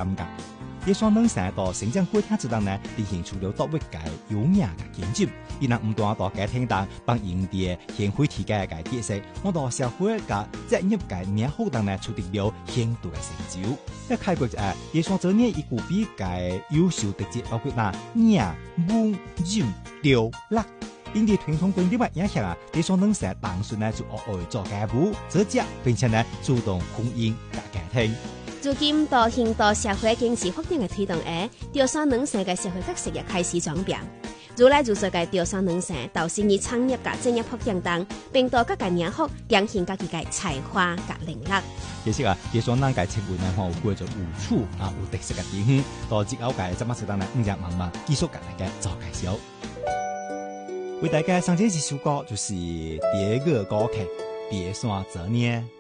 感覺。第三能生到成長過程之中呢，進行除了多位嘅優雅嘅建築，而能唔斷到嘅聽當幫營地獻會提嘅嘅特色，我到社會嘅職業嘅名好當呢，取得了顯著嘅成就。一開國第三者呢，一股比嘅優秀特質包括雅、文、柔、調、樂。因地傳統觀點嘅影響第三能生當時呢就學會做家務、做家，並且呢主動婚姻嘅家庭。 如今到現代社會經濟發展嘅推動下，第三能生嘅社會特色也開始轉變。如來如說嘅第三能生，到時以創業嘅專業發展當，並到各界領域展現自己嘅才華和能力。 其實第三能嘅稱謂呢，有叫做有趣有特色嘅地方。到之後嘅怎麼適當呢？5日慢慢繼續給大家做介紹。為大家上這首歌就是第二個歌曲《別山之戀》。